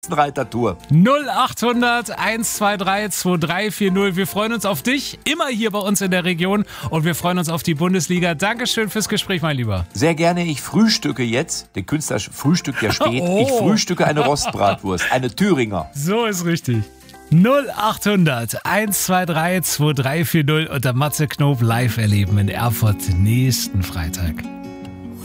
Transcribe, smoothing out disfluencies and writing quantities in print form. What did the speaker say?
Reitertour. 0800 123 2340. Wir freuen uns auf dich, immer hier bei uns in der Region, und wir freuen uns auf die Bundesliga. Dankeschön fürs Gespräch, mein Lieber. Sehr gerne. Ich frühstücke jetzt, der Künstler frühstückt ja spät, Ich frühstücke eine Rostbratwurst, eine Thüringer. So ist richtig. 0800 123 2340 und der Matze Knob live erleben in Erfurt nächsten Freitag.